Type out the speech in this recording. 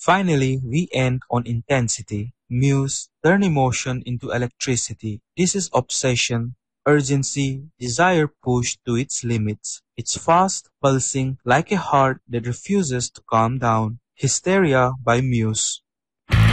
Finally, we end on intensity. Muse turn emotion into electricity. This is obsession, urgency, desire pushed to its limits. It's fast, pulsing like a heart that refuses to calm down. Hysteria by Muse.